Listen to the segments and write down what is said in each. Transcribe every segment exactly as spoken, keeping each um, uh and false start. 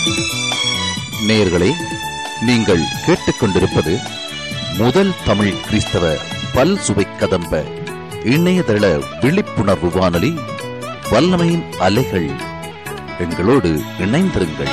நேயர்களே, நீங்கள் கேட்டுக்கொண்டிருப்பது முதல் தமிழ் கிறிஸ்தவ பல் சுவை கதம்ப இணையதள விழிப்புணர்வு வானொலி வல்லமையின் அலைகள். எங்களோடு இணைந்திருங்கள்.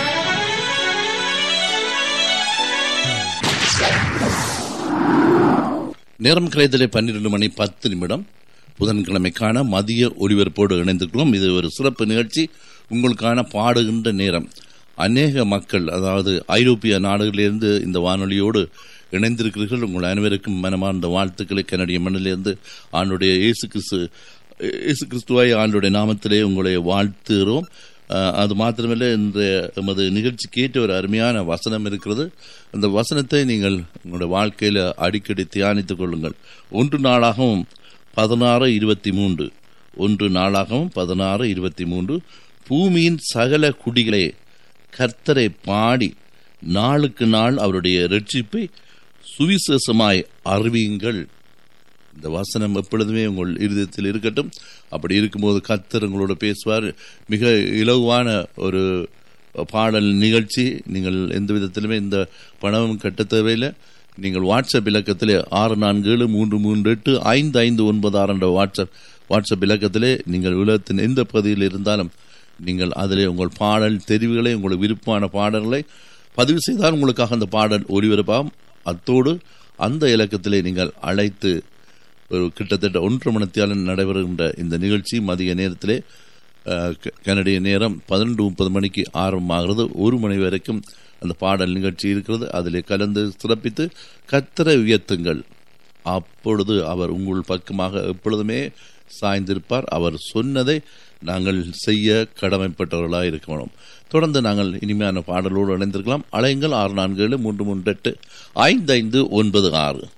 நேரம் கிடைத்தலே பன்னிரண்டு மணி பத்து நிமிடம் புதன்கிழமைக்கான மதிய ஒலிபரப்போடு இணைந்திருக்கிறோம். இது ஒரு சிறப்பு நிகழ்ச்சி, உங்களுக்கான பாடுகின்ற நேரம். அநேக மக்கள், அதாவது ஐரோப்பிய நாடுகளிலிருந்து இந்த வானொலியோடு இணைந்திருக்கிறீர்கள். உங்கள் அனைவருக்கும் மனமார்ந்த வாழ்த்துக்களை கனடிய மண்ணிலிருந்து ஆண்டுடைய இயேசு கிறிஸ்து இயேசு கிறிஸ்துவாய் ஆண்டுடைய நாமத்திலே உங்களை வாழ்த்துகிறோம். அது மாத்திரமல்ல, இன்றைய எமது நிகழ்ச்சி கேட்ட ஒரு அருமையான வசனம் இருக்கிறது. அந்த வசனத்தை நீங்கள் உங்களுடைய வாழ்க்கையில் அடிக்கடி தியானித்துக் கொள்ளுங்கள். ஒன்று நாளாகவும் பதினாறு இருபத்தி மூன்று ஒன்று நாளாகவும் பதினாறு இருபத்தி மூன்று பூமியின் சகல குடிகளே கர்த்தரை பாடி நாளுக்கு நாள் அவருடைய இரட்சிப்பை சுவிசேஷமாய் அறிவியுங்கள். இந்த வசனம் எப்பொழுதுமே உங்கள் இருதயத்தில் இருக்கட்டும். அப்படி இருக்கும்போது கர்த்தர் உங்களோட பேசுவார். மிக இலகுவான ஒரு பாடல் நிகழ்ச்சி. நீங்கள் எந்த விதத்திலுமே இந்த பணமும் கட்ட தேவையில்லை. நீங்கள் வாட்ஸ்அப் இலக்கத்திலே ஆறு நான்கு ஏழு மூன்று மூன்று எட்டு ஐந்து ஐந்து ஒன்பது ஆறு என்ற வாட்ஸ்அப் வாட்ஸ்அப் இலக்கத்திலே நீங்கள் உலகத்தின் எந்த பகுதியில் இருந்தாலும் நீங்கள் அதிலே உங்கள் பாடல் தெரிவுகளை, உங்களுக்கு விருப்பமான பாடல்களை பதிவு செய்தால் உங்களுக்காக அந்த பாடல் ஒலிபரப்பாகும். அத்தோடு அந்த இலக்கத்திலே நீங்கள் அழைத்து ஒரு கிட்டத்தட்ட ஒன்றரை மணித்தியாலும் நடைபெறுகின்ற இந்த நிகழ்ச்சி மதிய நேரத்திலே கனடிய நேரம் பதினொன்று முப்பது மணிக்கு ஆரம்பமாகிறது. ஒரு மணி வரைக்கும் அந்த பாடல் நிகழ்ச்சி இருக்கிறது. அதிலே கலந்து சிறப்பித்து கர்த்தரை உயர்த்துங்கள். அப்பொழுது அவர் உங்கள் பக்கமாக எப்பொழுதுமே சாய்ந்திருப்பார். அவர் சொன்னதை நாங்கள் செய்ய கடமைப்பட்டவர்களாக இருக்கணும். தொடர்ந்து நாங்கள் இனிமையான பாடலோடு இணைந்திருக்கலாம். அலைங்கள் ஆறு நான்கு ஏழு மூன்று மூன்று எட்டு ஐந்து ஐந்து ஒன்பது ஆறு.